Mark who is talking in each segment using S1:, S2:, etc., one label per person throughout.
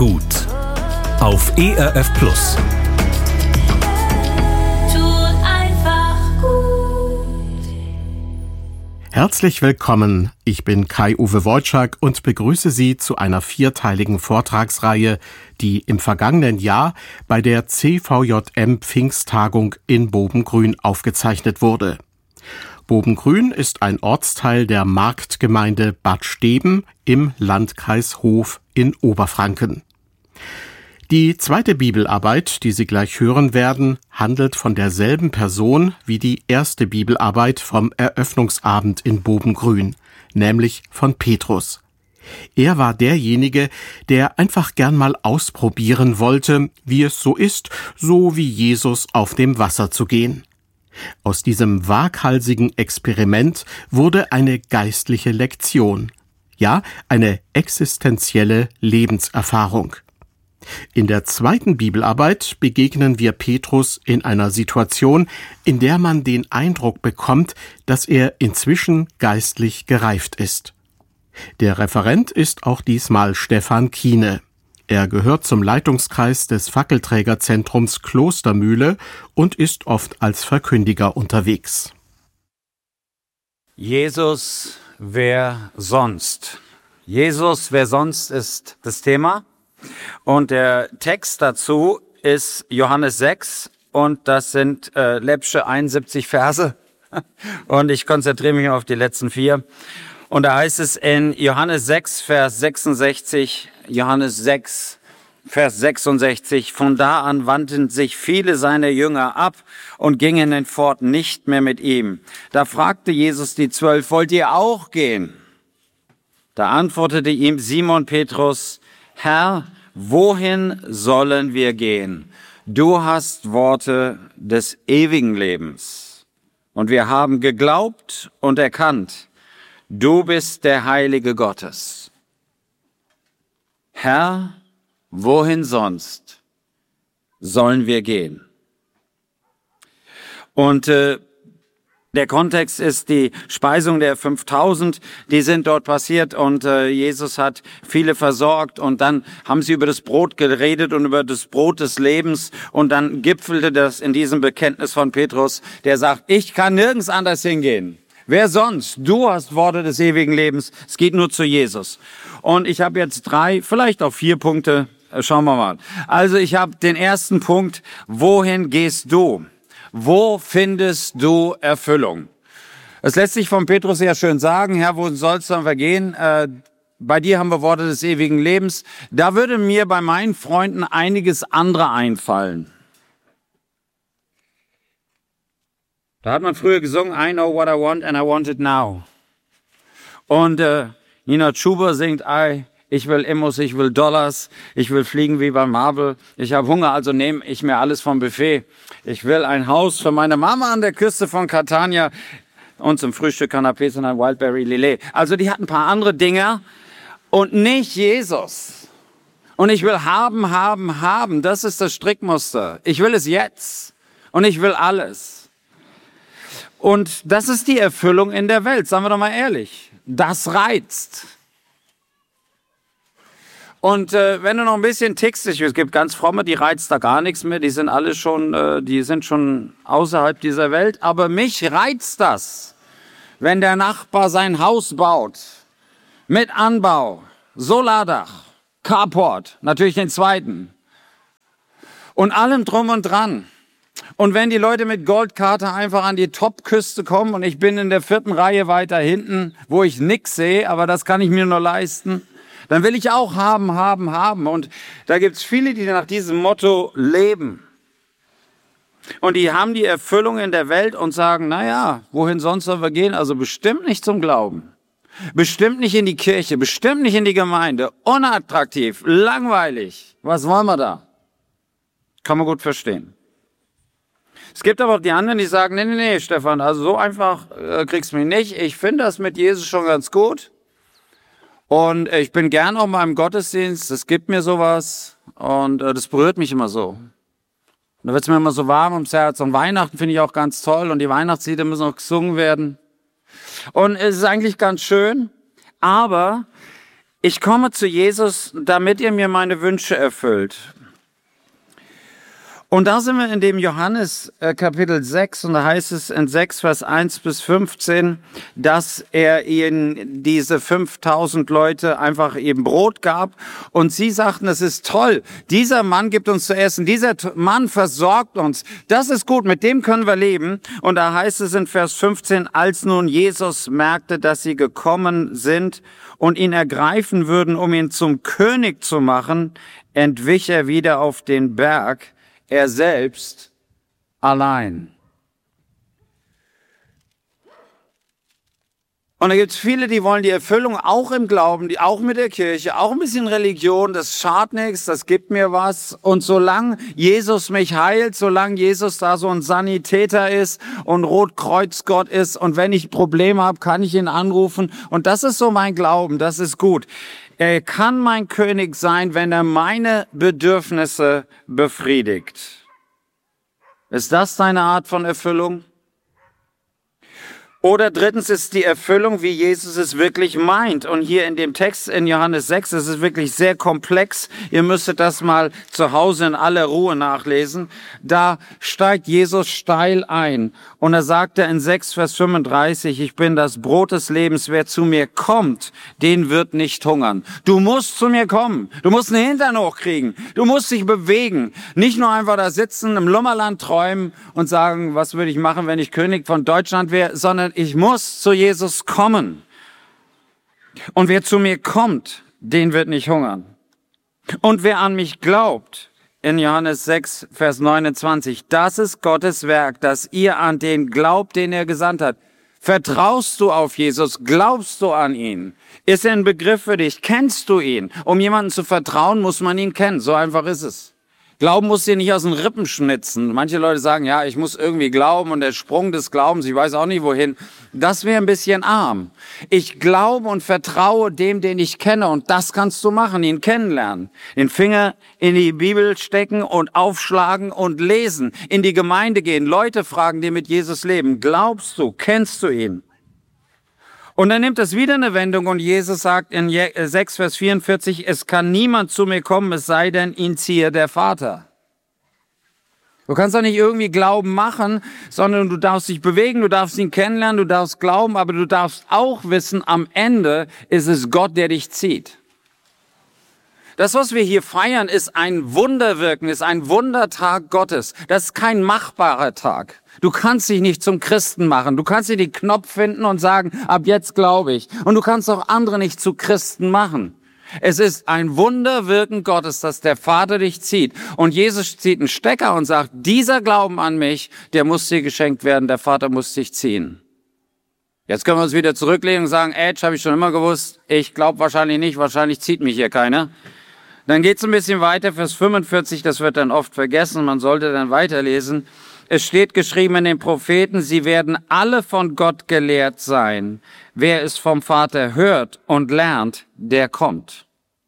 S1: gut. Auf ERF Plus.
S2: Tut einfach gut.
S3: Herzlich willkommen. Ich bin Kai-Uwe Wojczak und begrüße Sie zu einer 4-teiligen Vortragsreihe, die im vergangenen Jahr bei der CVJM Pfingsttagung in Bobengrün aufgezeichnet wurde. Bobengrün ist ein Ortsteil der Marktgemeinde Bad Steben im Landkreis Hof in Oberfranken. Die zweite Bibelarbeit, die Sie gleich hören werden, handelt von derselben Person wie die erste Bibelarbeit vom Eröffnungsabend in Bobengrün, nämlich von Petrus. Er war derjenige, der einfach gern mal ausprobieren wollte, wie es so ist, so wie Jesus auf dem Wasser zu gehen. Aus diesem waghalsigen Experiment wurde eine geistliche Lektion, ja, eine existenzielle Lebenserfahrung. In der zweiten Bibelarbeit begegnen wir Petrus in einer Situation, in der man den Eindruck bekommt, dass er inzwischen geistlich gereift ist. Der Referent ist auch diesmal Stefan Kiene. Er gehört zum Leitungskreis des Fackelträgerzentrums Klostermühle und ist oft als Verkündiger unterwegs.
S4: Jesus, wer sonst? Jesus, wer sonst ist das Thema. Und der Text dazu ist Johannes 6 und das sind läppsche 71 Verse. Und ich konzentriere mich auf die letzten 4. Und da heißt es in Johannes 6, Vers 66, Johannes 6, Vers 66, von da an wandten sich viele seiner Jünger ab und gingen hinfort nicht mehr mit ihm. Da fragte Jesus die 12, wollt ihr auch gehen? Da antwortete ihm Simon Petrus, Herr, wohin sollen wir gehen? Du hast Worte des ewigen Lebens. Und wir haben geglaubt und erkannt, du bist der Heilige Gottes. Herr, wohin sonst sollen wir gehen? Und der Kontext ist die Speisung der 5000, die sind dort passiert und Jesus hat viele versorgt und dann haben sie über das Brot geredet und über das Brot des Lebens und dann gipfelte das in diesem Bekenntnis von Petrus, der sagt, ich kann nirgends anders hingehen. Wer sonst? Du hast Worte des ewigen Lebens. Es geht nur zu Jesus. Und ich habe jetzt 3, vielleicht auch 4 Punkte. Schauen wir mal. Also ich habe den ersten Punkt. Wohin gehst du? Wo findest du Erfüllung? Es lässt sich von Petrus ja schön sagen, Herr, wo sollst du vergehen? Bei dir haben wir Worte des ewigen Lebens. Da würde mir bei meinen Freunden einiges andere einfallen. Da hat man früher gesungen, I know what I want and I want it now. Und Nina Schuber singt, ich will Immos, ich will Dollars, ich will fliegen wie beim Marvel. Ich habe Hunger, also nehme ich mir alles vom Buffet. Ich will ein Haus für meine Mama an der Küste von Catania und zum Frühstück Canapés und ein Wildberry Lillet. Also die hatten ein paar andere Dinge und nicht Jesus. Und ich will haben. Das ist das Strickmuster. Ich will es jetzt und ich will alles. Und das ist die Erfüllung in der Welt, sagen wir doch mal ehrlich. Das reizt. Und wenn du noch ein bisschen tickst, es gibt ganz fromme, die reizt da gar nichts mehr, die sind alle schon, die sind schon außerhalb dieser Welt. Aber mich reizt das, wenn der Nachbar sein Haus baut, mit Anbau, Solardach, Carport, natürlich den zweiten und allem drum und dran. Und wenn die Leute mit Goldkarte einfach an die Topküste kommen und ich bin in der 4. Reihe weiter hinten, wo ich nix sehe, aber das kann ich mir nur leisten, dann will ich auch haben. Und da gibt's viele, die nach diesem Motto leben. Und die haben die Erfüllung in der Welt und sagen, naja, wohin sonst sollen wir gehen? Also bestimmt nicht zum Glauben. Bestimmt nicht in die Kirche, bestimmt nicht in die Gemeinde. Unattraktiv, langweilig. Was wollen wir da? Kann man gut verstehen. Es gibt aber auch die anderen, die sagen, nee, Stefan, also so einfach kriegst du mich nicht. Ich finde das mit Jesus schon ganz gut. Und ich bin gern auch mal im Gottesdienst, es gibt mir sowas und das berührt mich immer so. Und da wird es mir immer so warm ums Herz. Und Weihnachten finde ich auch ganz toll und die Weihnachtslieder müssen auch gesungen werden. Und es ist eigentlich ganz schön, aber Ich komme zu Jesus, damit er mir meine Wünsche erfüllt. Und da sind wir in dem Johannes Kapitel 6 und da heißt es in 6 Vers 1 bis 15, dass er ihnen diese 5000 Leute einfach eben Brot gab und sie sagten, das ist toll, dieser Mann gibt uns zu essen, dieser Mann versorgt uns, das ist gut, mit dem können wir leben. Und da heißt es in Vers 15, als nun Jesus merkte, dass sie gekommen sind und ihn ergreifen würden, um ihn zum König zu machen, entwich er wieder auf den Berg, er selbst allein. Und da gibt es viele, die wollen die Erfüllung auch im Glauben, die auch mit der Kirche, auch ein bisschen Religion, das schadet nichts, das gibt mir was. Und solange Jesus mich heilt, solange Jesus da so ein Sanitäter ist und Rotkreuzgott ist und wenn ich Probleme habe, kann ich ihn anrufen. Und das ist so mein Glauben, das ist gut. Er kann mein König sein, wenn er meine Bedürfnisse befriedigt. Ist das deine Art von Erfüllung? Oder drittens ist die Erfüllung, wie Jesus es wirklich meint. Und hier in dem Text in Johannes 6 ist es wirklich sehr komplex. Ihr müsstet das mal zu Hause in aller Ruhe nachlesen. Da steigt Jesus steil ein. Und er sagte in 6 Vers 35, ich bin das Brot des Lebens. Wer zu mir kommt, den wird nicht hungern. Du musst zu mir kommen. Du musst einen Hintern hochkriegen. Du musst dich bewegen. Nicht nur einfach da sitzen, im Lummerland träumen und sagen, was würde ich machen, wenn ich König von Deutschland wäre, sondern ich muss zu Jesus kommen. Und wer zu mir kommt, den wird nicht hungern. Und wer an mich glaubt, in Johannes 6, Vers 29, das ist Gottes Werk, dass ihr an den glaubt, den er gesandt hat. Vertraust du auf Jesus? Glaubst du an ihn? Ist er ein Begriff für dich? Kennst du ihn? Um jemanden zu vertrauen, muss man ihn kennen. So einfach ist es. Glauben muss dir nicht aus den Rippen schnitzen. Manche Leute sagen, ja, ich muss irgendwie glauben und der Sprung des Glaubens, ich weiß auch nicht wohin. Das wäre ein bisschen arm. Ich glaube und vertraue dem, den ich kenne und das kannst du machen, ihn kennenlernen. Den Finger in die Bibel stecken und aufschlagen und lesen. In die Gemeinde gehen, Leute fragen, die mit Jesus leben. Glaubst du, kennst du ihn? Und dann nimmt es wieder eine Wendung und Jesus sagt in 6, Vers 44, es kann niemand zu mir kommen, es sei denn, ihn ziehe der Vater. Du kannst doch nicht irgendwie Glauben machen, sondern du darfst dich bewegen, du darfst ihn kennenlernen, du darfst glauben, aber du darfst auch wissen, am Ende ist es Gott, der dich zieht. Das, was wir hier feiern, ist ein Wunderwirken, ist ein Wundertag Gottes. Das ist kein machbarer Tag. Du kannst dich nicht zum Christen machen. Du kannst dir den Knopf finden und sagen, ab jetzt glaube ich. Und du kannst auch andere nicht zu Christen machen. Es ist ein Wunderwirken Gottes, dass der Vater dich zieht. Und Jesus zieht einen Stecker und sagt, dieser Glauben an mich, der muss dir geschenkt werden. Der Vater muss dich ziehen. Jetzt können wir uns wieder zurücklehnen und sagen, habe ich schon immer gewusst. Ich glaube wahrscheinlich nicht. Wahrscheinlich zieht mich hier keiner. Dann geht's ein bisschen weiter, Vers 45, das wird dann oft vergessen, man sollte dann weiterlesen. Es steht geschrieben in den Propheten, sie werden alle von Gott gelehrt sein. Wer es vom Vater hört und lernt, der kommt.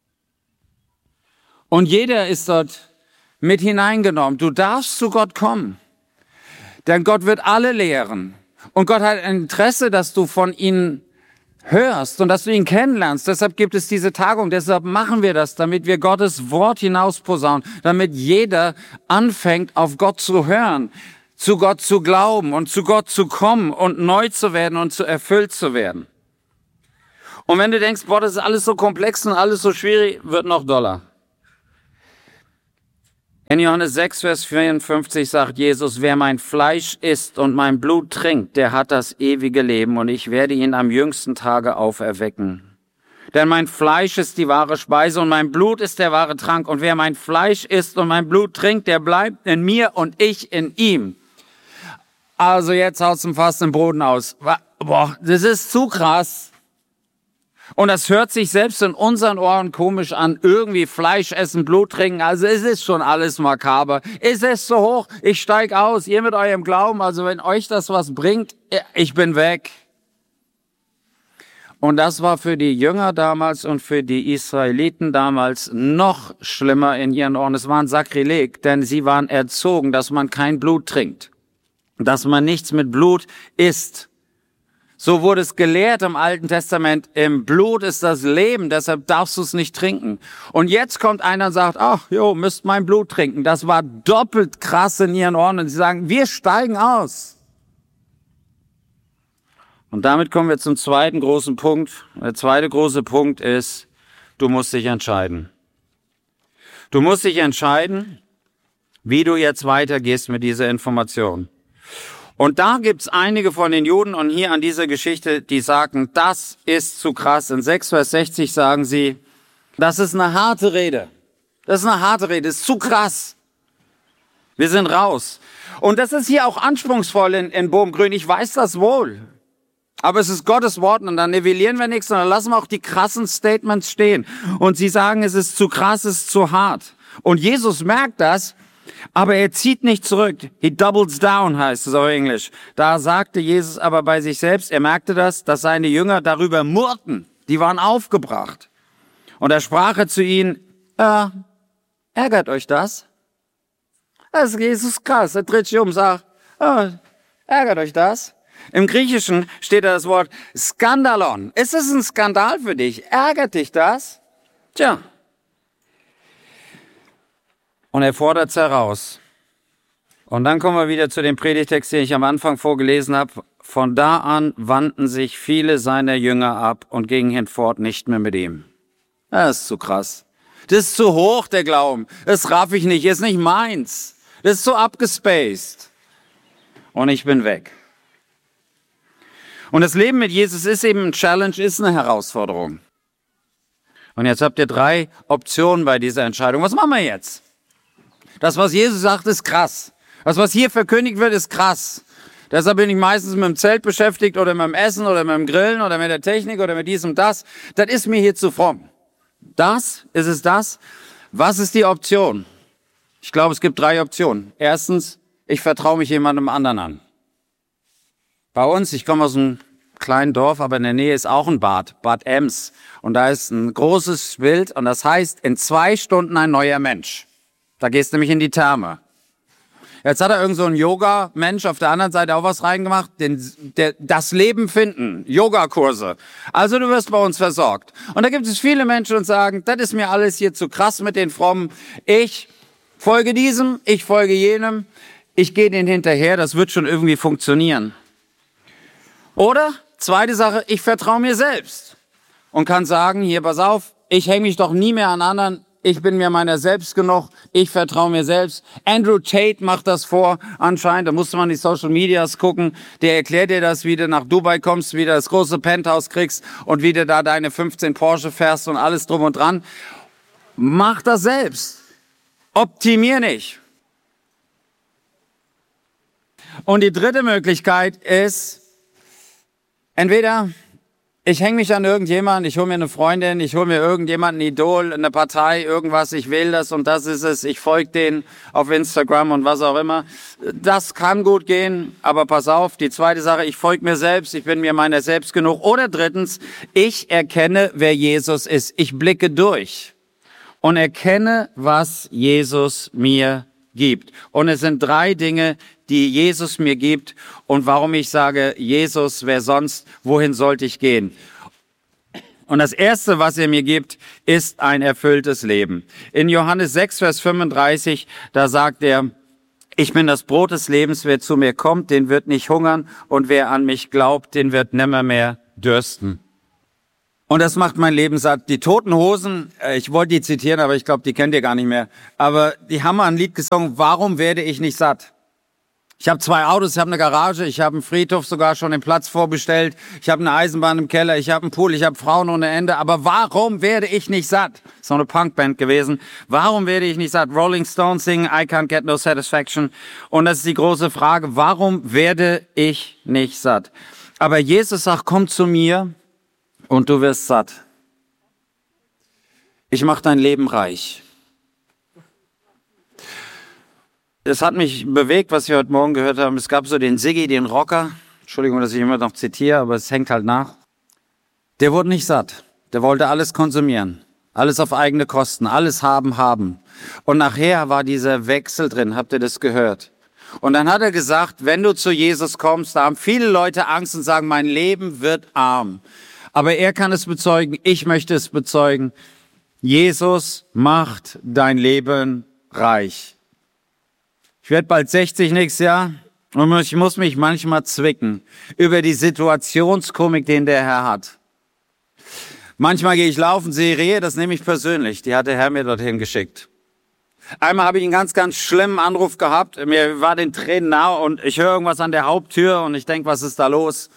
S4: Und jeder ist dort mit hineingenommen. Du darfst zu Gott kommen, denn Gott wird alle lehren. Und Gott hat ein Interesse, dass du von ihnen hörst und dass du ihn kennenlernst. Deshalb gibt es diese Tagung, deshalb machen wir das, damit wir Gottes Wort hinausposaunen, damit jeder anfängt, auf Gott zu hören, zu Gott zu glauben und zu Gott zu kommen und neu zu werden und zu erfüllt zu werden. Und wenn du denkst, boah, das ist alles so komplex und alles so schwierig, wird noch doller. In Johannes 6, Vers 54 sagt Jesus, wer mein Fleisch isst und mein Blut trinkt, der hat das ewige Leben und ich werde ihn am jüngsten Tage auferwecken. Denn mein Fleisch ist die wahre Speise und mein Blut ist der wahre Trank. Und wer mein Fleisch isst und mein Blut trinkt, der bleibt in mir und ich in ihm. Also jetzt haut's ihm fast den Boden aus. Boah, das ist zu krass. Und das hört sich selbst in unseren Ohren komisch an, irgendwie Fleisch essen, Blut trinken, also es ist schon alles makaber. Es ist so hoch, ich steig aus, ihr mit eurem Glauben, also wenn euch das was bringt, ich bin weg. Und das war für die Jünger damals und für die Israeliten damals noch schlimmer in ihren Ohren. Es war ein Sakrileg, denn sie waren erzogen, dass man kein Blut trinkt, dass man nichts mit Blut isst. So wurde es gelehrt im Alten Testament, im Blut ist das Leben, deshalb darfst du es nicht trinken. Und jetzt kommt einer und sagt, ach, müsst mein Blut trinken. Das war doppelt krass in ihren Ohren. Und sie sagen, wir steigen aus. Und damit kommen wir zum zweiten großen Punkt. Der zweite große Punkt ist, du musst dich entscheiden. Du musst dich entscheiden, wie du jetzt weitergehst mit dieser Information. Und da gibt's einige von den Juden und hier an dieser Geschichte, die sagen, das ist zu krass. In 6 Vers 60 sagen sie, das ist eine harte Rede. Das ist eine harte Rede, das ist zu krass. Wir sind raus. Und das ist hier auch anspruchsvoll in Bohmgrün, ich weiß das wohl. Aber es ist Gottes Wort und dann nivellieren wir nichts, sondern lassen wir auch die krassen Statements stehen. Und sie sagen, es ist zu krass, es ist zu hart. Und Jesus merkt das. Aber er zieht nicht zurück. He doubles down, heißt es auf Englisch. Da sagte Jesus aber bei sich selbst, er merkte das, dass seine Jünger darüber murrten. Die waren aufgebracht. Und er sprach zu ihnen, ärgert euch das? Das ist Jesus krass. Er dreht sich um und sagt, ärgert euch das? Im Griechischen steht da das Wort Skandalon. Ist es ein Skandal für dich? Ärgert dich das? Tja. Und er fordert es heraus. Und dann kommen wir wieder zu dem Predigtext, den ich am Anfang vorgelesen habe. Von da an wandten sich viele seiner Jünger ab und gingen hinfort nicht mehr mit ihm. Das ist zu krass. Das ist zu hoch, der Glauben. Das raff ich nicht, ist nicht meins. Das ist so abgespaced. Und ich bin weg. Und das Leben mit Jesus ist eben ein Challenge, ist eine Herausforderung. Und jetzt habt ihr 3 Optionen bei dieser Entscheidung. Was machen wir jetzt? Das, was Jesus sagt, ist krass. Das, was hier verkündigt wird, ist krass. Deshalb bin ich meistens mit dem Zelt beschäftigt oder mit dem Essen oder mit dem Grillen oder mit der Technik oder mit diesem und das. Das ist mir hier zu fromm. Das, ist es das? Was ist die Option? Ich glaube, es gibt 3 Optionen. Erstens, ich vertraue mich jemandem anderen an. Bei uns, ich komme aus einem kleinen Dorf, aber in der Nähe ist auch ein Bad Ems. Und da ist ein großes Bild und das heißt, in 2 Stunden ein neuer Mensch. Da gehst du nämlich in die Therme. Jetzt hat irgend so ein Yoga-Mensch auf der anderen Seite auch was reingemacht, das Leben finden, Yogakurse. Also du wirst bei uns versorgt. Und da gibt es viele Menschen und sagen, das ist mir alles hier zu krass mit den Frommen. Ich folge diesem, ich folge jenem, ich gehe denen hinterher, das wird schon irgendwie funktionieren. Oder, zweite Sache, ich vertraue mir selbst und kann sagen, hier, pass auf, ich hänge mich doch nie mehr an anderen, ich bin mir meiner selbst genug, ich vertraue mir selbst. Andrew Tate macht das vor, anscheinend, da musste man die Social Medias gucken, der erklärt dir das, wie du nach Dubai kommst, wie du das große Penthouse kriegst und wie du da deine 15 Porsche fährst und alles drum und dran. Mach das selbst. Optimier nicht. Und die dritte Möglichkeit ist, entweder ich hänge mich an irgendjemanden, ich hole mir eine Freundin, ich hole mir irgendjemanden, ein Idol, eine Partei, irgendwas, ich wähle das und das ist es, ich folge denen auf Instagram und was auch immer. Das kann gut gehen, aber pass auf, die zweite Sache, ich folge mir selbst, ich bin mir meiner selbst genug. Oder drittens, ich erkenne, wer Jesus ist. Ich blicke durch und erkenne, was Jesus mir gibt. Und es sind 3 Dinge, die Jesus mir gibt und warum ich sage, Jesus, wer sonst, wohin sollte ich gehen? Und das Erste, was er mir gibt, ist ein erfülltes Leben. In Johannes 6, Vers 35, da sagt er, ich bin das Brot des Lebens, wer zu mir kommt, den wird nicht hungern und wer an mich glaubt, den wird nimmer mehr dürsten. Und das macht mein Leben satt. Die Toten Hosen, ich wollte die zitieren, aber ich glaube, die kennt ihr gar nicht mehr. Aber die haben mal ein Lied gesungen, warum werde ich nicht satt? Ich habe 2 Autos, ich habe eine Garage, ich habe einen Friedhof sogar schon den Platz vorbestellt, ich habe eine Eisenbahn im Keller, ich habe einen Pool, ich habe Frauen ohne Ende. Aber warum werde ich nicht satt? Ist noch eine Punkband gewesen. Warum werde ich nicht satt? Rolling Stones singen I Can't Get No Satisfaction. Und das ist die große Frage, warum werde ich nicht satt? Aber Jesus sagt, komm zu mir und du wirst satt. Ich mache dein Leben reich. Es hat mich bewegt, was wir heute Morgen gehört haben. Es gab so den Siggi, den Rocker. Entschuldigung, dass ich immer noch zitiere, aber es hängt halt nach. Der wurde nicht satt. Der wollte alles konsumieren. Alles auf eigene Kosten. Alles haben. Und nachher war dieser Wechsel drin. Habt ihr das gehört? Und dann hat er gesagt, wenn du zu Jesus kommst, da haben viele Leute Angst und sagen, mein Leben wird arm. Aber er kann es bezeugen, ich möchte es bezeugen. Jesus macht dein Leben reich. Ich werde bald 60 nächstes Jahr und ich muss mich manchmal zwicken über die Situationskomik, den der Herr hat. Manchmal gehe ich laufen, sehe Rehe, das nehme ich persönlich. Die hat der Herr mir dorthin geschickt. Einmal habe ich einen ganz, ganz schlimmen Anruf gehabt. Mir war den Tränen nahe und ich höre irgendwas an der Haupttür und ich denke, was ist da los?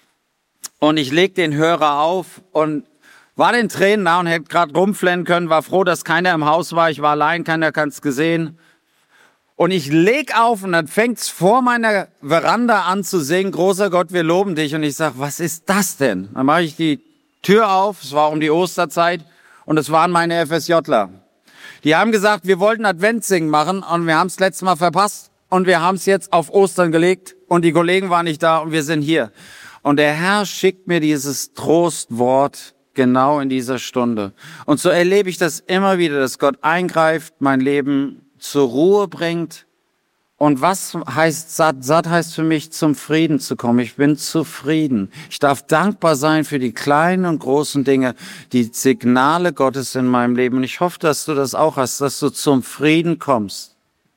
S4: Und ich leg den Hörer auf und war den Tränen nahe und hätte gerade rumflennen können, war froh, dass keiner im Haus war. Ich war allein, keiner hat es gesehen. Und ich leg auf und dann fängt's vor meiner Veranda an zu singen, großer Gott, wir loben dich. Und ich sag, was ist das denn? Dann mache ich die Tür auf, es war um die Osterzeit und es waren meine FSJler. Die haben gesagt, wir wollten Adventssingen machen und wir haben es letztes Mal verpasst und wir haben es jetzt auf Ostern gelegt und die Kollegen waren nicht da und wir sind hier. Und der Herr schickt mir dieses Trostwort genau in dieser Stunde. Und so erlebe ich das immer wieder, dass Gott eingreift, mein Leben zur Ruhe bringt. Und was heißt satt? Satt heißt für mich, zum Frieden zu kommen. Ich bin zufrieden. Ich darf dankbar sein für die kleinen und großen Dinge, die Signale Gottes in meinem Leben. Und ich hoffe, dass du das auch hast, dass du zum Frieden kommst.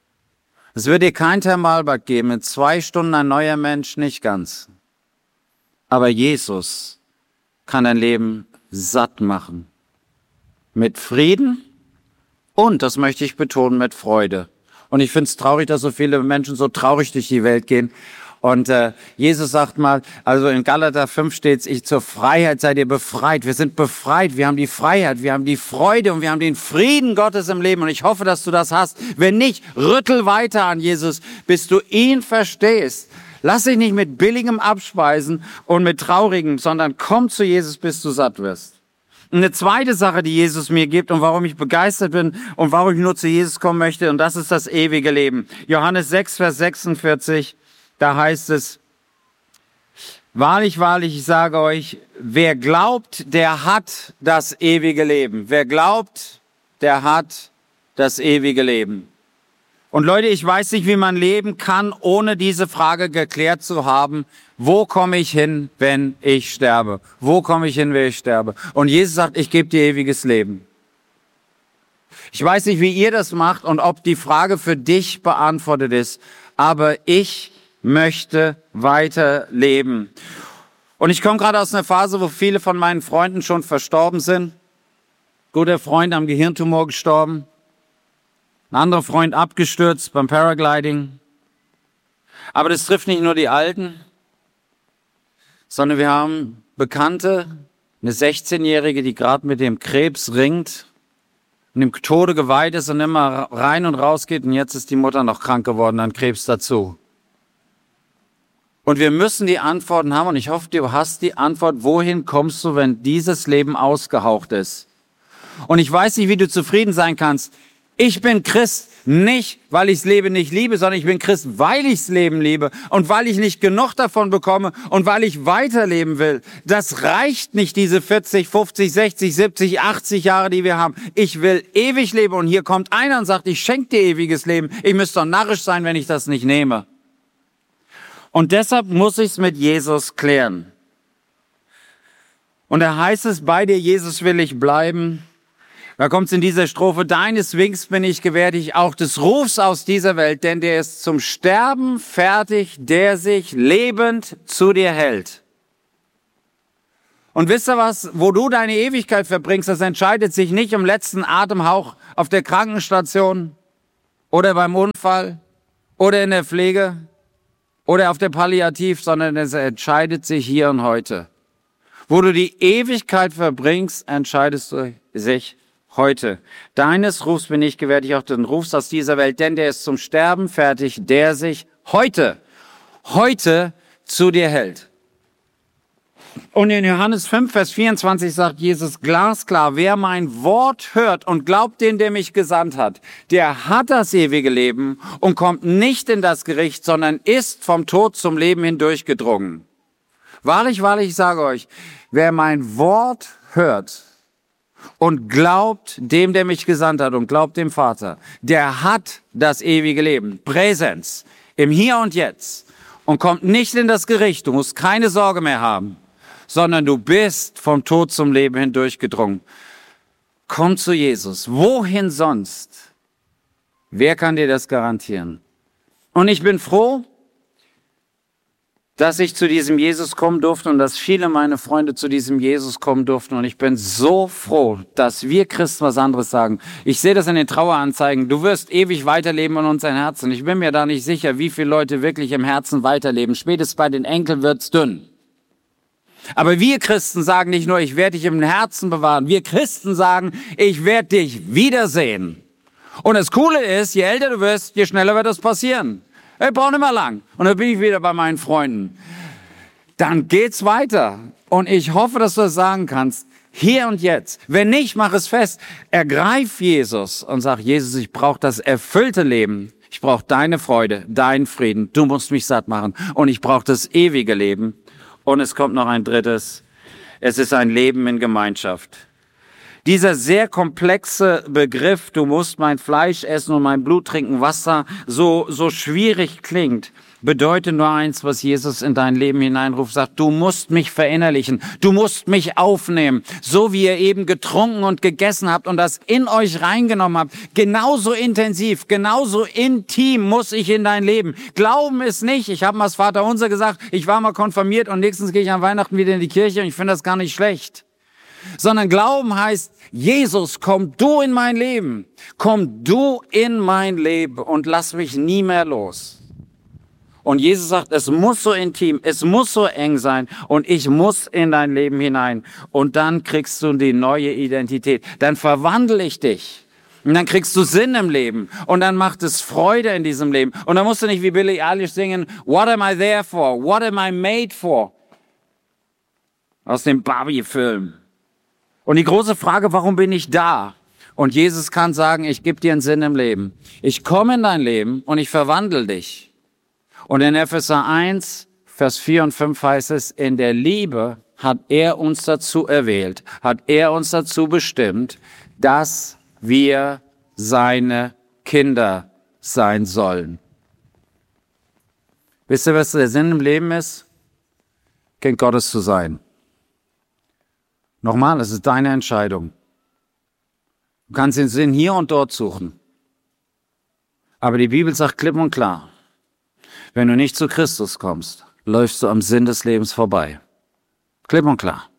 S4: Es wird dir kein Thermalbad geben, in 2 Stunden ein neuer Mensch, nicht ganz. Aber Jesus kann dein Leben satt machen. Mit Frieden und, das möchte ich betonen, mit Freude. Und ich finde es traurig, dass so viele Menschen so traurig durch die Welt gehen. Und Jesus sagt mal, also in Galater 5 steht es, zur Freiheit seid ihr befreit. Wir sind befreit, wir haben die Freiheit, wir haben die Freude und wir haben den Frieden Gottes im Leben. Und ich hoffe, dass du das hast. Wenn nicht, rüttel weiter an Jesus, bis du ihn verstehst. Lass dich nicht mit billigem abspeisen und mit traurigem, sondern komm zu Jesus, bis du satt wirst. Eine zweite Sache, die Jesus mir gibt und warum ich begeistert bin und warum ich nur zu Jesus kommen möchte, und das ist das ewige Leben. Johannes 6, Vers 46, da heißt es, wahrlich, wahrlich, ich sage euch, wer glaubt, der hat das ewige Leben. Wer glaubt, der hat das ewige Leben. Und Leute, ich weiß nicht, wie man leben kann, ohne diese Frage geklärt zu haben. Wo komme ich hin, wenn ich sterbe? Wo komme ich hin, wenn ich sterbe? Und Jesus sagt, ich gebe dir ewiges Leben. Ich weiß nicht, wie ihr das macht und ob die Frage für dich beantwortet ist, aber ich möchte weiterleben. Und ich komme gerade aus einer Phase, wo viele von meinen Freunden schon verstorben sind. Guter Freund am Gehirntumor gestorben. Ein anderer Freund abgestürzt beim Paragliding. Aber das trifft nicht nur die Alten, sondern wir haben Bekannte, eine 16-Jährige, die gerade mit dem Krebs ringt und dem Tode geweiht ist und immer rein und raus geht. Und jetzt ist die Mutter noch krank geworden, an Krebs dazu. Und wir müssen die Antworten haben. Und ich hoffe, du hast die Antwort, wohin kommst du, wenn dieses Leben ausgehaucht ist? Und ich weiß nicht, wie du zufrieden sein kannst. Ich bin Christ nicht, weil ich das Leben nicht liebe, sondern ich bin Christ, weil ich das Leben liebe und weil ich nicht genug davon bekomme und weil ich weiterleben will. Das reicht nicht, diese 40, 50, 60, 70, 80 Jahre, die wir haben. Ich will ewig leben und hier kommt einer und sagt, ich schenke dir ewiges Leben. Ich müsste doch narrisch sein, wenn ich das nicht nehme. Und deshalb muss ich es mit Jesus klären. Und da heißt es, bei dir, Jesus, will ich bleiben. Da kommt es in dieser Strophe, deines Winks bin ich gewärtig, auch des Rufs aus dieser Welt, denn der ist zum Sterben fertig, der sich lebend zu dir hält. Und wisst ihr was, wo du deine Ewigkeit verbringst, das entscheidet sich nicht im letzten Atemhauch auf der Krankenstation oder beim Unfall oder in der Pflege oder auf der Palliativ, sondern es entscheidet sich hier und heute. Wo du die Ewigkeit verbringst, entscheidest du sich heute. Deines Rufs bin ich gewärtig, auch den Rufs aus dieser Welt, denn der ist zum Sterben fertig, der sich heute zu dir hält. Und in Johannes 5, Vers 24 sagt Jesus glasklar, wer mein Wort hört und glaubt den, der mich gesandt hat, der hat das ewige Leben und kommt nicht in das Gericht, sondern ist vom Tod zum Leben hindurchgedrungen. Wahrlich, wahrlich, ich sage euch, wer mein Wort hört und glaubt dem, der mich gesandt hat und glaubt dem Vater, der hat das ewige Leben. Präsens. im Hier und Jetzt und kommt nicht in das Gericht. Du musst keine Sorge mehr haben, sondern du bist vom Tod zum Leben hindurchgedrungen. Komm zu Jesus. Wohin sonst? Wer kann dir das garantieren? Und ich bin froh, dass ich zu diesem Jesus kommen durfte und dass viele meiner Freunde zu diesem Jesus kommen durften. Und ich bin so froh, dass wir Christen was anderes sagen. Ich sehe das in den Traueranzeigen. Du wirst ewig weiterleben in unseren Herzen. Ich bin mir da nicht sicher, wie viele Leute wirklich im Herzen weiterleben. Spätestens bei den Enkeln wird's dünn. Aber wir Christen sagen nicht nur, ich werde dich im Herzen bewahren. Wir Christen sagen, ich werde dich wiedersehen. Und das Coole ist, je älter du wirst, je schneller wird das passieren. Ich brauche nicht mehr lang. Und dann bin ich wieder bei meinen Freunden. Dann geht's weiter. Und ich hoffe, dass du das sagen kannst. Hier und jetzt. Wenn nicht, mach es fest. Ergreif Jesus und sag, Jesus, ich brauche das erfüllte Leben. Ich brauche deine Freude, deinen Frieden. Du musst mich satt machen. Und ich brauche das ewige Leben. Und es kommt noch ein drittes. Es ist ein Leben in Gemeinschaft. Dieser sehr komplexe Begriff, du musst mein Fleisch essen und mein Blut trinken, was da so schwierig klingt, bedeutet nur eins, was Jesus in dein Leben hineinruft, sagt, du musst mich verinnerlichen, du musst mich aufnehmen, so wie ihr eben getrunken und gegessen habt und das in euch reingenommen habt. Genauso intensiv, genauso intim muss ich in dein Leben. Glauben ist nicht, ich habe mal das Vaterunser gesagt, ich war mal konfirmiert und nächstens gehe ich an Weihnachten wieder in die Kirche und ich finde das gar nicht schlecht. Sondern Glauben heißt, Jesus, komm du in mein Leben. Komm du in mein Leben und lass mich nie mehr los. Und Jesus sagt, es muss so intim, es muss so eng sein und ich muss in dein Leben hinein. Und dann kriegst du die neue Identität. Dann verwandle ich dich. Und dann kriegst du Sinn im Leben. Und dann macht es Freude in diesem Leben. Und dann musst du nicht wie Billie Eilish singen, What am I there for? What am I made for? Aus dem Barbie-Film. Und die große Frage, warum bin ich da? Und Jesus kann sagen, ich gebe dir einen Sinn im Leben. Ich komme in dein Leben und ich verwandle dich. Und in Epheser 1, Vers 4 und 5 heißt es, in der Liebe hat er uns dazu erwählt, hat er uns dazu bestimmt, dass wir seine Kinder sein sollen. Wisst ihr, was der Sinn im Leben ist? Kind Gottes zu sein. Nochmal, es ist deine Entscheidung. Du kannst den Sinn hier und dort suchen. Aber die Bibel sagt klipp und klar, wenn du nicht zu Christus kommst, läufst du am Sinn des Lebens vorbei. Klipp und klar.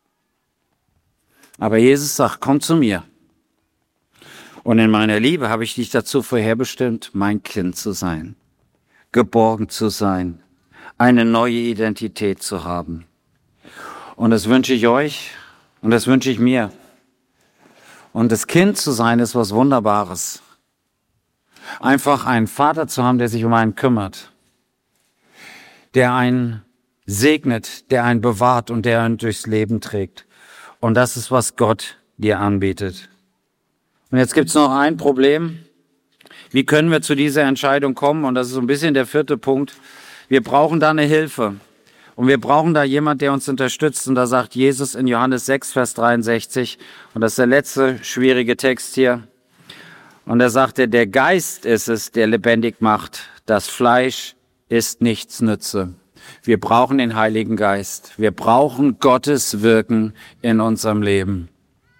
S4: Aber Jesus sagt, komm zu mir. Und in meiner Liebe habe ich dich dazu vorherbestimmt, mein Kind zu sein, geborgen zu sein, eine neue Identität zu haben. Und das wünsche ich euch. Und das wünsche ich mir. Und das Kind zu sein ist was Wunderbares. Einfach einen Vater zu haben, der sich um einen kümmert. Der einen segnet, der einen bewahrt und der einen durchs Leben trägt. Und das ist, was Gott dir anbietet. Und jetzt gibt's noch ein Problem. Wie können wir zu dieser Entscheidung kommen? Und das ist so ein bisschen der 4. Punkt. Wir brauchen da eine Hilfe. Und wir brauchen da jemand, der uns unterstützt. Und da sagt Jesus in Johannes 6, Vers 63, und das ist der letzte schwierige Text hier. Und da sagt er, der Geist ist es, der lebendig macht. Das Fleisch ist nichts nütze. Wir brauchen den Heiligen Geist. Wir brauchen Gottes Wirken in unserem Leben.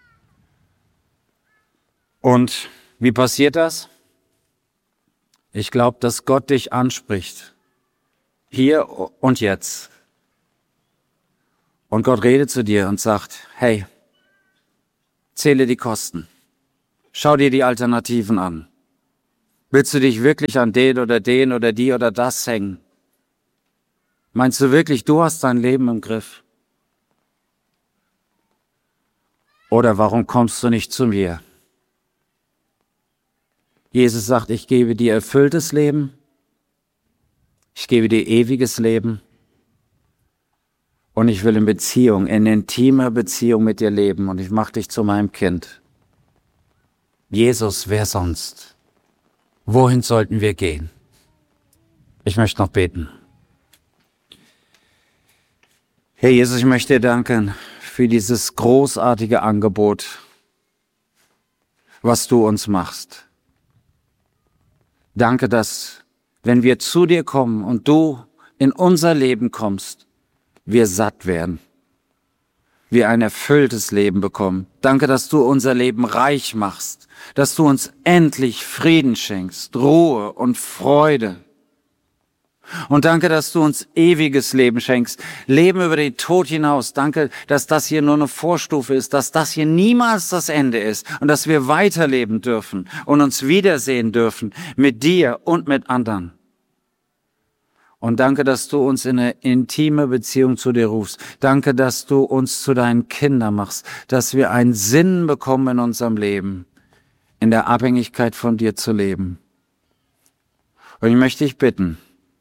S4: Und wie passiert das? Ich glaube, dass Gott dich anspricht. Hier und jetzt. Und Gott redet zu dir und sagt, hey, zähle die Kosten. Schau dir die Alternativen an. Willst du dich wirklich an den oder die oder das hängen? Meinst du wirklich, du hast dein Leben im Griff? Oder warum kommst du nicht zu mir? Jesus sagt, ich gebe dir erfülltes Leben. Ich gebe dir ewiges Leben. Und ich will in Beziehung, in intimer Beziehung mit dir leben. Und ich mache dich zu meinem Kind. Jesus, wer sonst? Wohin sollten wir gehen? Ich möchte noch beten. Herr Jesus, ich möchte dir danken für dieses großartige Angebot, was du uns machst. Danke, dass wenn wir zu dir kommen und du in unser Leben kommst, wir satt werden, wir ein erfülltes Leben bekommen. Danke, dass du unser Leben reich machst, dass du uns endlich Frieden schenkst, Ruhe und Freude. Und danke, dass du uns ewiges Leben schenkst, Leben über den Tod hinaus. Danke, dass das hier nur eine Vorstufe ist, dass das hier niemals das Ende ist und dass wir weiterleben dürfen und uns wiedersehen dürfen mit dir und mit anderen. Und danke, dass du uns in eine intime Beziehung zu dir rufst. Danke, dass du uns zu deinen Kindern machst, dass wir einen Sinn bekommen in unserem Leben, in der Abhängigkeit von dir zu leben. Und ich möchte dich bitten,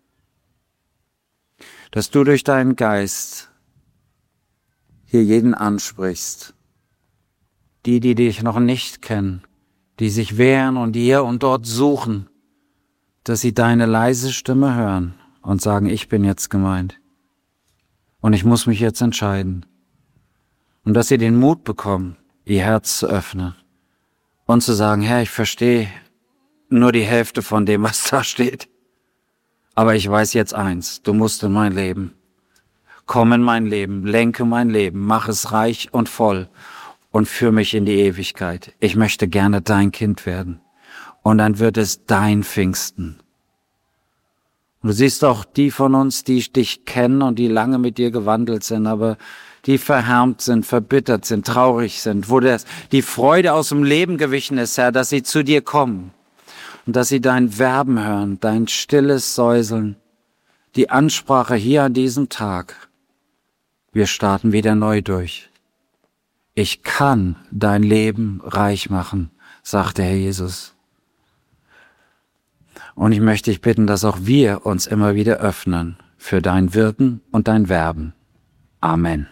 S4: dass du durch deinen Geist hier jeden ansprichst. Die dich noch nicht kennen, die sich wehren und hier und dort suchen, dass sie deine leise Stimme hören und sagen, ich bin jetzt gemeint. Und ich muss mich jetzt entscheiden. Und dass sie den Mut bekommen, ihr Herz zu öffnen und zu sagen, Herr, ich verstehe nur die Hälfte von dem, was da steht. Aber ich weiß jetzt eins, du musst in mein Leben. Komm in mein Leben, lenke mein Leben, mach es reich und voll und führ mich in die Ewigkeit. Ich möchte gerne dein Kind werden. Und dann wird es dein Pfingsten. Und du siehst auch die von uns, die dich kennen und die lange mit dir gewandelt sind, aber die verhärmt sind, verbittert sind, traurig sind, wo die Freude aus dem Leben gewichen ist, Herr, dass sie zu dir kommen. Und dass sie dein Werben hören, dein stilles Säuseln, die Ansprache hier an diesem Tag. Wir starten wieder neu durch. Ich kann dein Leben reich machen, sagt der Herr Jesus. Und ich möchte dich bitten, dass auch wir uns immer wieder öffnen für dein Wirken und dein Werben. Amen.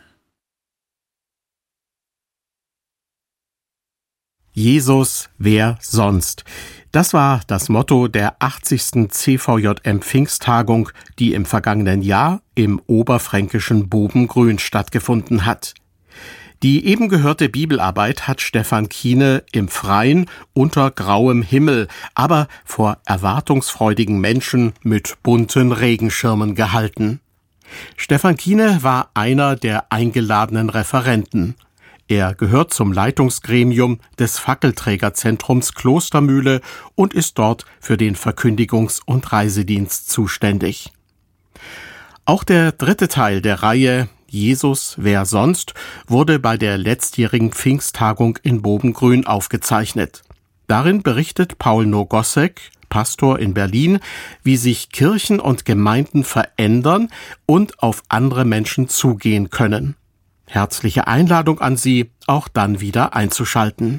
S3: Jesus, wer sonst? Das war das Motto der 80. CVJM Pfingsttagung, die im vergangenen Jahr im oberfränkischen Bobengrün stattgefunden hat. Die eben gehörte Bibelarbeit hat Stefan Kiene im Freien unter grauem Himmel, aber vor erwartungsfreudigen Menschen mit bunten Regenschirmen gehalten. Stefan Kiene war einer der eingeladenen Referenten. Er gehört zum Leitungsgremium des Fackelträgerzentrums Klostermühle und ist dort für den Verkündigungs- und Reisedienst zuständig. Auch der dritte Teil der Reihe Jesus, wer sonst, wurde bei der letztjährigen Pfingsttagung in Bobengrün aufgezeichnet. Darin berichtet Paul Nogossek, Pastor in Berlin, wie sich Kirchen und Gemeinden verändern und auf andere Menschen zugehen können. Herzliche Einladung an Sie, auch dann wieder einzuschalten.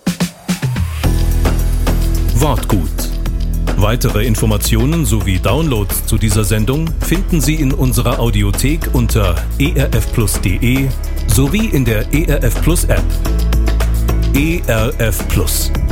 S1: Wortgut. Weitere Informationen sowie Downloads zu dieser Sendung finden Sie in unserer Audiothek unter erfplus.de sowie in der ERF Plus App. ERF Plus.